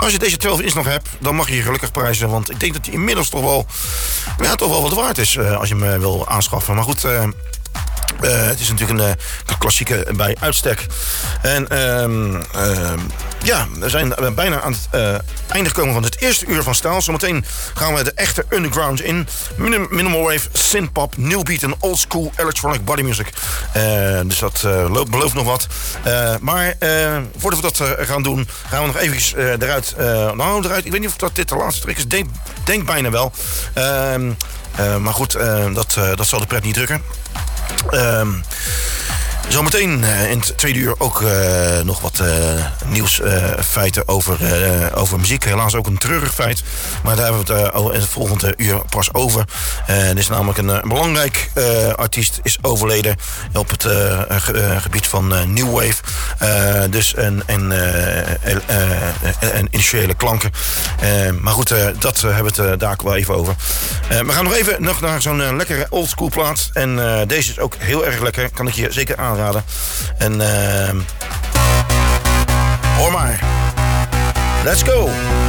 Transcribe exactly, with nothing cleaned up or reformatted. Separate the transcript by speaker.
Speaker 1: Als je deze twaalf inch nog hebt, dan mag je je gelukkig prijzen. Want ik denk dat die inmiddels toch wel, ja, toch wel wat waard is uh, als je hem uh, wil aanschaffen. Maar goed, uh, uh, het is natuurlijk een, een klassieke bij uitstek. En uh, uh, ja, we zijn bijna aan het uh, einde gekomen van het eerste uur van Stijl. Zometeen gaan we de echte underground in. Minim- minimal wave, synthpop, new beat en old school electronic body music. Uh, dus dat uh, belooft nog wat. Uh, maar uh, voordat we dat uh, gaan doen, gaan we nog even uh, eruit. Uh, nou, eruit. Ik weet niet of dat dit de laatste track is. Denk, denk bijna wel. Uh, uh, maar goed, uh, dat, uh, dat zal de pret niet drukken. Uh, Zometeen uh, in het tweede uur ook uh, nog wat uh, nieuwsfeiten uh, over, uh, over muziek. Helaas ook een treurig feit. Maar daar hebben we het uh, in het volgende uur pas over. Uh, er is namelijk een, een belangrijk uh, artiest is overleden op het uh, ge, uh, gebied van uh, New Wave. Uh, dus en, en, uh, uh, uh, en initiële klanken. Uh, maar goed, uh, dat uh, hebben we het uh, daar ook wel even over. Uh, we gaan nog even nog naar zo'n uh, lekkere oldschool plaat. En uh, deze is ook heel erg lekker. Kan ik je zeker aanraden. En uh, hoor maar. Let's go.